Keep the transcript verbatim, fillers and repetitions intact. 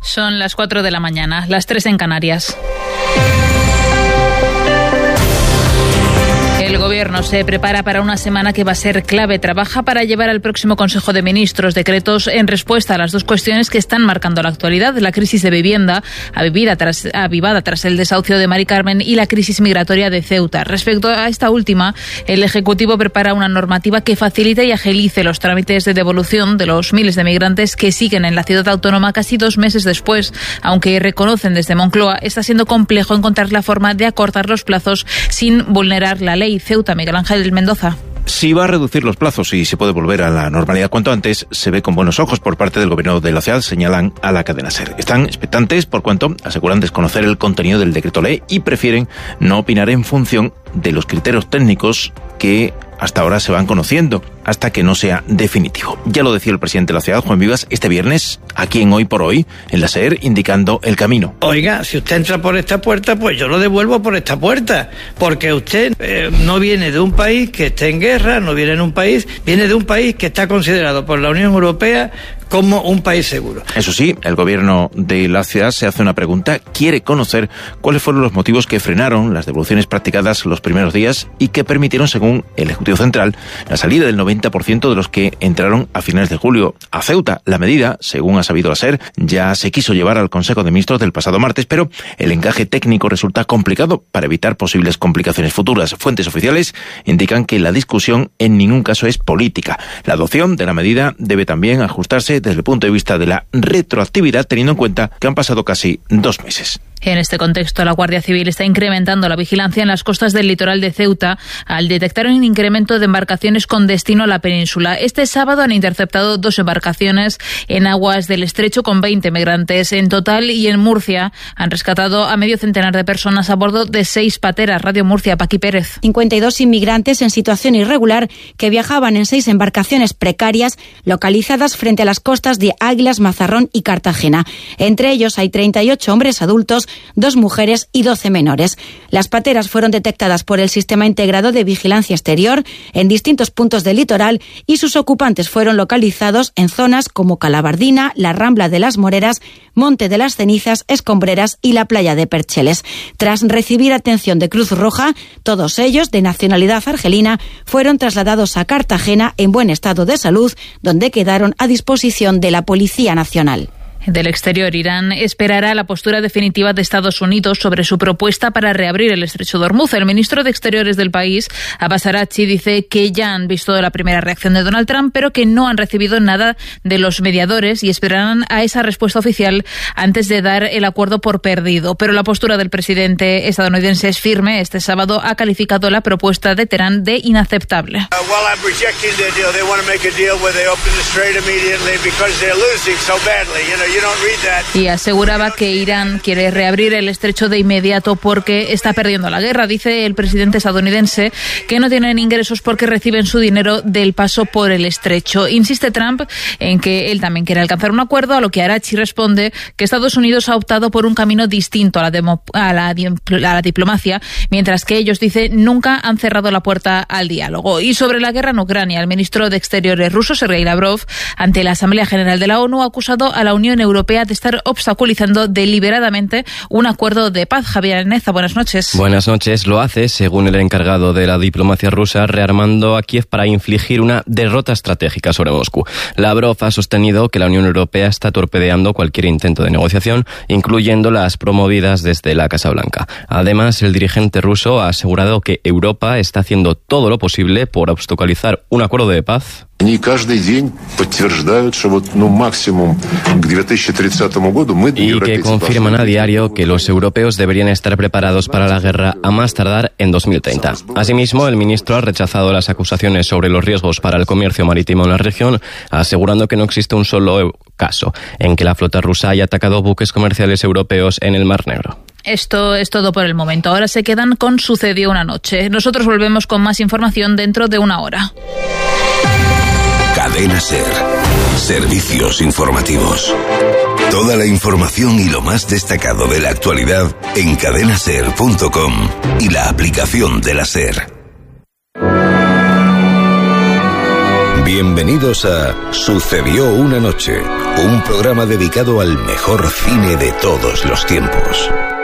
Son las cuatro de la mañana, las tres en Canarias. El Gobierno se prepara para una semana que va a ser clave. Trabaja para llevar al próximo Consejo de Ministros decretos en respuesta a las dos cuestiones que están marcando la actualidad: la crisis de vivienda avivada tras, avivada tras el desahucio de Mari Carmen y la crisis migratoria de Ceuta. Respecto a esta última, el Ejecutivo prepara una normativa que facilite y agilice los trámites de devolución de los miles de migrantes que siguen en la ciudad autónoma casi dos meses después. Aunque reconocen desde Moncloa, está siendo complejo encontrar la forma de acortar los plazos sin vulnerar la ley. Ceuta, Miguel Ángel Mendoza. Si va a reducir los plazos y se puede volver a la normalidad cuanto antes, se ve con buenos ojos por parte del Gobierno de la ciudad, señalan a la cadena SER. Están expectantes por cuanto aseguran desconocer el contenido del decreto ley y prefieren no opinar en función de los criterios técnicos que hasta ahora se van conociendo, hasta que no sea definitivo. Ya lo decía el presidente de la ciudad, Juan Vivas, este viernes, aquí en Hoy por Hoy, en la SER, indicando el camino. Oiga, si usted entra por esta puerta, pues yo lo devuelvo por esta puerta, porque usted eh, no viene de un país que esté en guerra, no viene de un país, viene de un país que está considerado por la Unión Europea como un país seguro. Eso sí, el Gobierno de la ciudad se hace una pregunta, quiere conocer cuáles fueron los motivos que frenaron las devoluciones practicadas los primeros días y que permitieron, según el Ejecutivo Central, la salida del noventa por ciento de los que entraron a finales de julio a Ceuta. La medida, según ha sabido la SER, ya se quiso llevar al Consejo de Ministros del pasado martes, pero el encaje técnico resulta complicado para evitar posibles complicaciones futuras. Fuentes oficiales indican que la discusión en ningún caso es política. La adopción de la medida debe también ajustarse desde el punto de vista de la retroactividad, teniendo en cuenta que han pasado casi dos meses. En este contexto, la Guardia Civil está incrementando la vigilancia en las costas del litoral de Ceuta al detectar un incremento de embarcaciones con destino a la península. Este sábado han interceptado dos embarcaciones en aguas del estrecho con veinte migrantes en total, y en Murcia han rescatado a medio centenar de personas a bordo de seis pateras. Radio Murcia, Paqui Pérez. cincuenta y dos inmigrantes en situación irregular que viajaban en seis embarcaciones precarias localizadas frente a las costas de Águilas, Mazarrón y Cartagena. Entre ellos hay treinta y ocho hombres adultos, dos mujeres y doce menores. Las pateras fueron detectadas por el Sistema Integrado de Vigilancia Exterior en distintos puntos del litoral y sus ocupantes fueron localizados en zonas como Calabardina, la Rambla de las Moreras, Monte de las Cenizas, Escombreras y la playa de Percheles. Tras recibir atención de Cruz Roja, todos ellos, de nacionalidad argelina, fueron trasladados a Cartagena en buen estado de salud, donde quedaron a disposición de la Policía Nacional. Del exterior, Irán esperará la postura definitiva de Estados Unidos sobre su propuesta para reabrir el estrecho de Hormuz. El ministro de Exteriores del país, Abbas Araghchi, dice que ya han visto la primera reacción de Donald Trump, pero que no han recibido nada de los mediadores y esperarán a esa respuesta oficial antes de dar el acuerdo por perdido. Pero la postura del presidente estadounidense es firme. Este sábado ha calificado la propuesta de Teherán de inaceptable. Y aseguraba que Irán quiere reabrir el estrecho de inmediato porque está perdiendo la guerra. Dice el presidente estadounidense que no tienen ingresos porque reciben su dinero del paso por el estrecho. Insiste Trump en que él también quiere alcanzar un acuerdo, a lo que Araghchi responde que Estados Unidos ha optado por un camino distinto a la, demo, a la, a la diplomacia, mientras que ellos, dice, nunca han cerrado la puerta al diálogo. Y sobre la guerra en Ucrania, el ministro de Exteriores ruso, Sergei Lavrov, ante la Asamblea General de la ONU, ha acusado a la Unión Europea de estar obstaculizando deliberadamente un acuerdo de paz. Javier Neza, buenas noches. Buenas noches. Lo hace, según el encargado de la diplomacia rusa, rearmando a Kiev para infligir una derrota estratégica sobre Moscú. Lavrov ha sostenido que la Unión Europea está torpedeando cualquier intento de negociación, incluyendo las promovidas desde la Casa Blanca. Además, el dirigente ruso ha asegurado que Europa está haciendo todo lo posible por obstaculizar un acuerdo de paz. Y que confirman a diario que los europeos deberían estar preparados para la guerra a más tardar en dos mil treinta. Asimismo, el ministro ha rechazado las acusaciones sobre los riesgos para el comercio marítimo en la región, asegurando que no existe un solo caso en que la flota rusa haya atacado buques comerciales europeos en el Mar Negro. Esto es todo por el momento. Ahora se quedan con Sucedió una noche. Nosotros volvemos con más información dentro de una hora. Cadena SER. Servicios informativos. Toda la información y lo más destacado de la actualidad en cadena ser punto com y la aplicación de la SER. Bienvenidos a Sucedió una noche, un programa dedicado al mejor cine de todos los tiempos.